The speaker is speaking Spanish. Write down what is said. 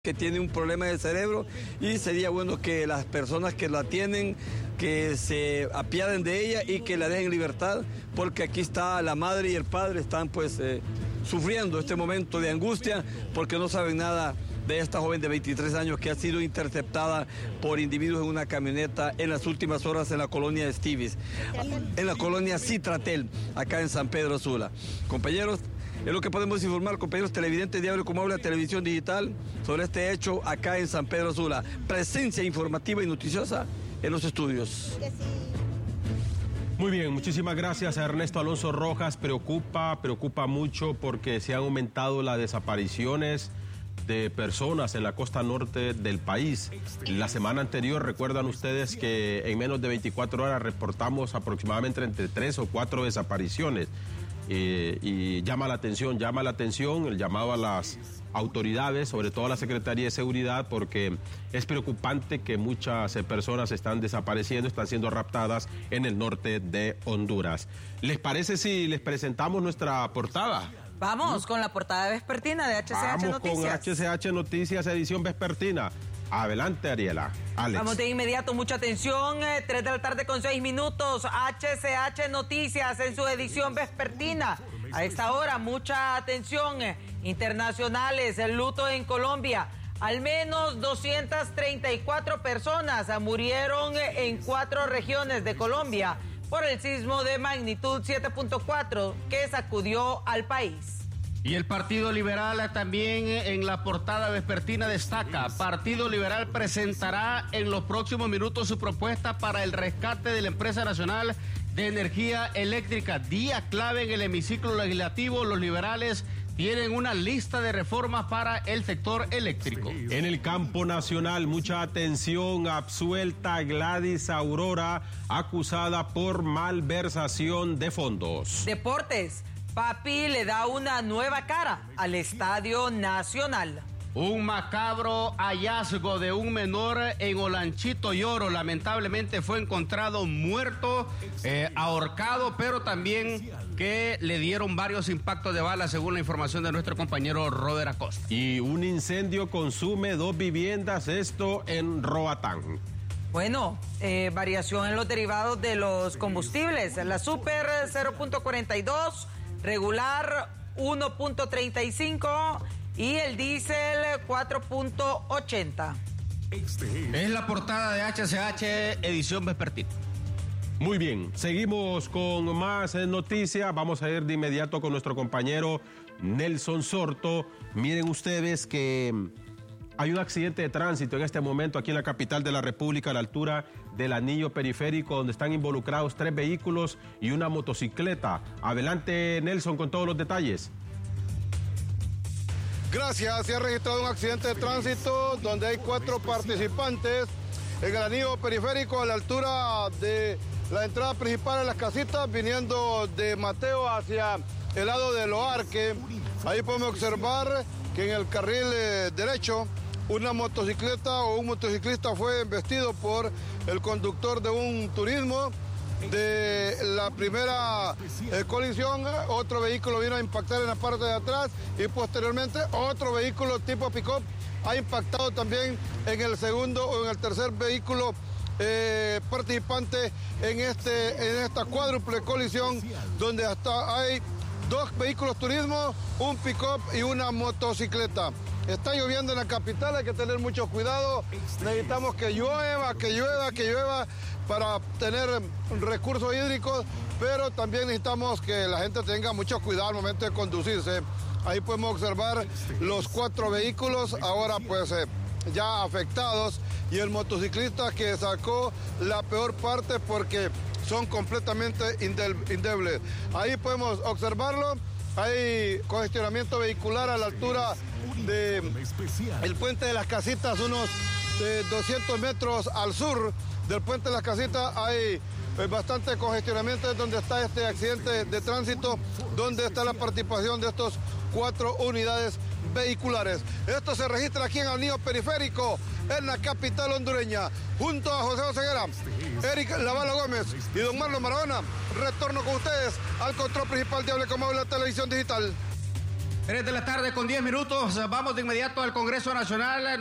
que tiene un problema de cerebro y sería bueno que las personas que la tienen, que se apiaden de ella y que la dejen en libertad, porque aquí está la madre y el padre, están pues sufriendo este momento de angustia porque no saben nada de esta joven de 23 años que ha sido interceptada por individuos en una camioneta en las últimas horas en la colonia Estivis, en la colonia Citratel, acá en San Pedro Sula. Compañeros, es lo que podemos informar, compañeros televidentes de Diario Como Habla, Televisión Digital, sobre este hecho acá en San Pedro Sula. Presencia informativa y noticiosa en los estudios. Muy bien, muchísimas gracias a Ernesto Alonso Rojas. Preocupa mucho porque se han aumentado las desapariciones de personas en la costa norte del país. La semana anterior, recuerdan ustedes que en menos de 24 horas reportamos aproximadamente entre 3 o 4 desapariciones. Y llama la atención el llamado a las autoridades, sobre todo a la Secretaría de Seguridad, porque es preocupante que muchas personas están desapareciendo, están siendo raptadas en el norte de Honduras. ¿Les parece si les presentamos nuestra portada? Vamos con la portada vespertina de HCH Noticias. Vamos con HCH Noticias, edición vespertina. Adelante, Ariela. Alex. Vamos de inmediato, mucha atención, 3 de la tarde con 6 minutos, HCH Noticias en su edición vespertina. A esta hora, mucha atención, internacionales, el luto en Colombia. Al menos 234 personas murieron en 4 regiones de Colombia por el sismo de magnitud 7.4 que sacudió al país. Y el Partido Liberal también en la portada vespertina destaca: Partido Liberal presentará en los próximos minutos su propuesta para el rescate de la Empresa Nacional de Energía Eléctrica. Día clave en el hemiciclo legislativo, los liberales tienen una lista de reformas para el sector eléctrico. En el campo nacional, mucha atención, absuelta Gladys Aurora, acusada por malversación de fondos. Deportes. Papi le da una nueva cara al Estadio Nacional. Un macabro hallazgo de un menor en Olanchito Lloro. Lamentablemente fue encontrado muerto, ahorcado, pero también que le dieron varios impactos de bala, según la información de nuestro compañero Robert Acosta. Y un incendio consume 2 viviendas, esto en Roatán. Bueno, variación en los derivados de los combustibles. La Super 0.42, regular 1.35 y el diésel 4.80. Es la portada de HCH edición vespertina. Muy bien, seguimos con más noticias. Vamos a ir de inmediato con nuestro compañero Nelson Sorto. Miren ustedes que hay un accidente de tránsito en este momento aquí en la capital de la República, a la altura del anillo periférico, donde están involucrados 3 vehículos y una motocicleta. Adelante, Nelson, con todos los detalles. Gracias. Se ha registrado un accidente de tránsito donde hay 4 participantes en el anillo periférico a la altura de la entrada principal de las casitas, viniendo de Mateo hacia el lado de Loarque. Ahí podemos observar que en el carril derecho una motocicleta o un motociclista fue embestido por el conductor de un turismo. De la primera colisión, otro vehículo vino a impactar en la parte de atrás y posteriormente otro vehículo tipo pick-up ha impactado también en el segundo o en el tercer vehículo participante en esta cuádruple colisión, donde hasta hay 2 vehículos turismo, un pick-up y una motocicleta. Está lloviendo en la capital, hay que tener mucho cuidado. Necesitamos que llueva para tener recursos hídricos, pero también necesitamos que la gente tenga mucho cuidado al momento de conducirse. Ahí podemos observar los 4 vehículos, ahora pues ya afectados, y el motociclista que sacó la peor parte porque son completamente indebles. Ahí podemos observarlo. Hay congestionamiento vehicular a la altura del puente de las Casitas, unos 200 metros al sur del puente de las Casitas. Hay bastante congestionamiento, es donde está este accidente de tránsito, donde está la participación de estos 4 unidades vehiculares. Esto se registra aquí en el anillo periférico, en la capital hondureña, junto a José Oseguera, Eric Lavalo Gómez y don Marlon Maradona. Retorno con ustedes al control principal de Hable Como Habla, Televisión Digital. 3 de la tarde con 10 minutos. Vamos de inmediato al Congreso Nacional.